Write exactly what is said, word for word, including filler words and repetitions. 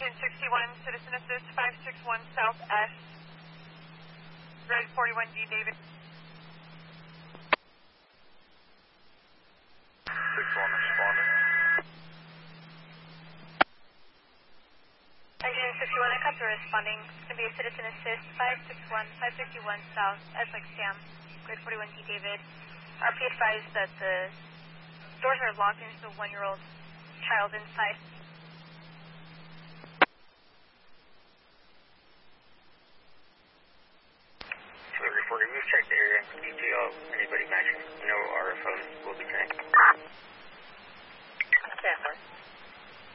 ten sixty-one, Citizen Assist five six one South S. Red forty-one D, David. six one responding. Engine sixty-one, I copy responding. It's going to be a Citizen Assist five six one, five fifty-one South, S like Sam, grade forty-one D, David. R P advised that the doors are locked and there's a one-year-old child inside. For the reporter, we've checked the area. Detail anybody matching. No R F Os will be trained.